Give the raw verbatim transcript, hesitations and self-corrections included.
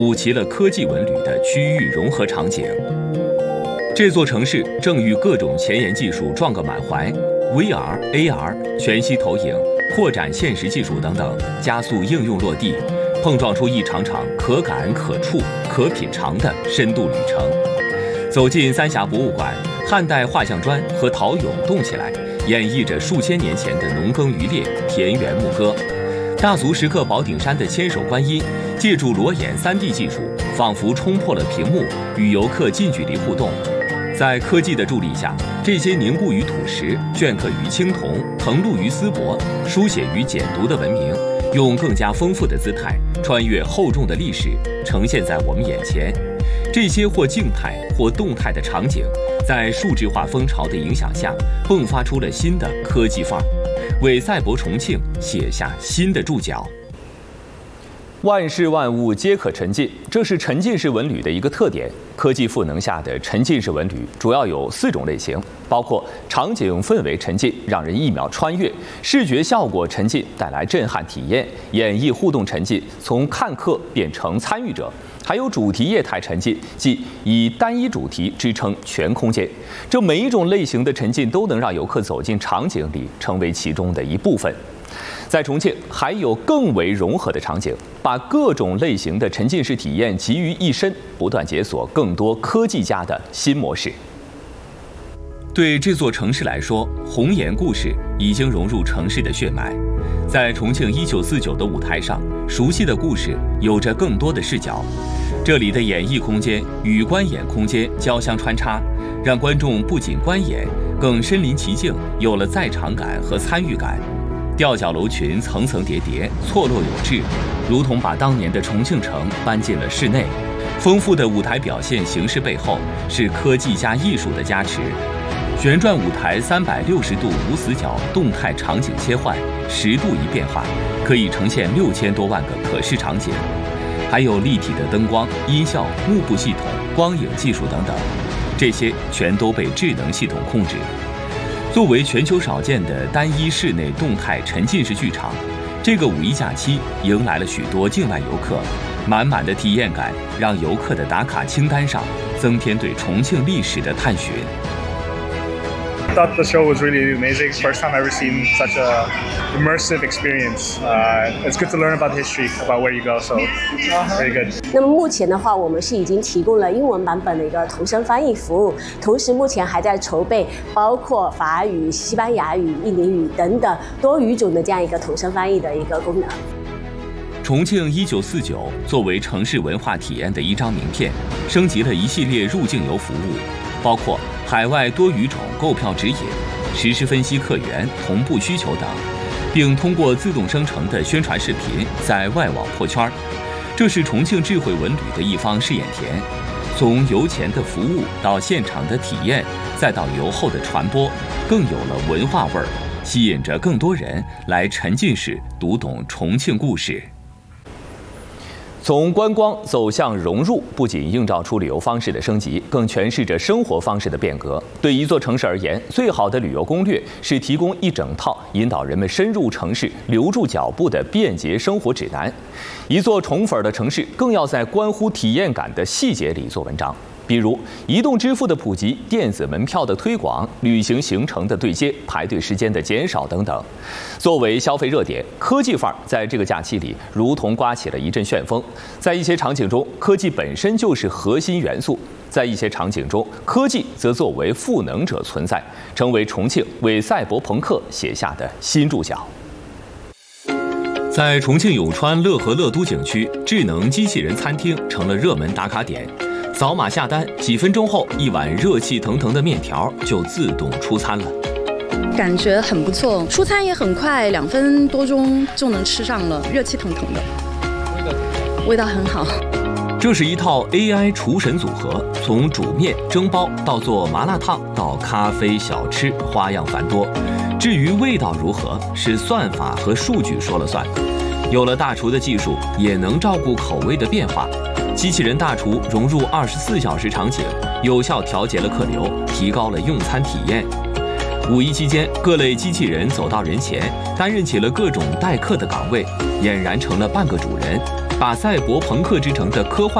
补齐了科技文旅的区域融合场景。这座城市正与各种前沿技术撞个满怀 ，V R、A R、全息投影、扩展现实技术等等，加速应用落地，碰撞出一场场可感、可触、可品尝的深度旅程。走进三峡博物馆，汉代画像砖和陶俑动起来，演绎着数千年前的农耕渔猎、田园牧歌。大足石刻宝顶山的千手观音，借助裸眼 三 D 技术，仿佛冲破了屏幕，与游客近距离互动。在科技的助力下，这些凝固于土石、镌刻于青铜、誊录于丝帛、书写于简牍的文明，用更加丰富的姿态，穿越厚重的历史，呈现在我们眼前。这些或静态或动态的场景，在数字化风潮的影响下，迸发出了新的科技范儿，为赛博重庆写下新的注脚。万事万物皆可沉浸，这是沉浸式文旅的一个特点。科技赋能下的沉浸式文旅主要有四种类型，包括场景氛围沉浸，让人一秒穿越；视觉效果沉浸，带来震撼体验；演绎互动沉浸，从看客变成参与者；还有主题业态沉浸，即以单一主题支撑全空间。这每一种类型的沉浸都能让游客走进场景里，成为其中的一部分。在重庆还有更为融合的场景，把各种类型的沉浸式体验集于一身，不断解锁更多科技家的新模式。对这座城市来说，红岩故事已经融入城市的血脉。在重庆一九四九的舞台上，熟悉的故事有着更多的视角。这里的演绎空间与观演空间交相穿插，让观众不仅观演，更身临其境，有了在场感和参与感。吊脚楼群层层叠叠，错落有致，如同把当年的重庆城搬进了室内。丰富的舞台表现形式背后，是科技加艺术的加持。旋转舞台三百六十度无死角动态场景切换，十度一变化，可以呈现六千多万个可视场景。还有立体的灯光、音效、幕布系统、光影技术等等，这些全都被智能系统控制。作为全球少见的单一室内动态沉浸式剧场，这个五一假期迎来了许多境外游客，满满的体验感让游客的打卡清单上增添对重庆历史的探寻。 I thought the show was really amazing. First time I've ever seen such a immersive experience. Uh, it's good to learn about history, about where you go, so very good. 那么目前的话，我们是已经提供了英文版本的一个同声翻译服务，同时目前还在筹备包括法语、西班牙语、印尼语等等多语种的这样一个同声翻译的一个功能。 重庆一九四九作为城市文化体验的一张名片，升级了一系列入境游服务，包括海外多语种购票指引、实时分析客源、同步需求等，并通过自动生成的宣传视频在外网破圈。这是重庆智慧文旅的一方试验田，从游前的服务到现场的体验，再到游后的传播，更有了文化味儿，吸引着更多人来沉浸式读懂重庆故事。从观光走向融入，不仅映照出旅游方式的升级，更诠释着生活方式的变革。对一座城市而言，最好的旅游攻略是提供一整套引导人们深入城市、留住脚步的便捷生活指南。一座宠粉的城市，更要在关乎体验感的细节里做文章。比如移动支付的普及、电子门票的推广、旅行行程的对接、排队时间的减少等等。作为消费热点，科技范儿在这个假期里如同刮起了一阵旋风。在一些场景中，科技本身就是核心元素；在一些场景中，科技则作为赋能者存在，成为重庆为赛博朋克写下的新注脚。在重庆永川乐和乐都景区，智能机器人餐厅成了热门打卡点。扫码下单，几分钟后，一碗热气腾腾的面条就自动出餐了。 感觉很不错，出餐也很快，两分多钟就能吃上了，热气腾腾的，味道很好。 这是一套 A I 厨神组合，从煮面、蒸包到做麻辣烫，到咖啡小吃，花样繁多。至于味道如何，是算法和数据说了算。有了大厨的技术，也能照顾口味的变化。机器人大厨融入二十四小时场景，有效调节了客流，提高了用餐体验。五一期间，各类机器人走到人前，担任起了各种待客的岗位，俨然成了半个主人。 把赛博朋克之城的科幻